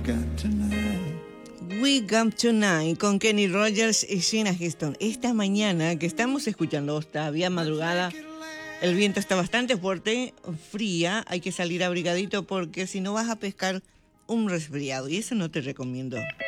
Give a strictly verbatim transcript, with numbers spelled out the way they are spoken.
got tonight. We Got Tonight con Kenny Rogers y Sheena Easton. Esta mañana que estamos escuchando, todavía madrugada, el viento está bastante fuerte, fría, hay que salir abrigadito porque si no vas a pescar un resfriado y eso no te recomiendo.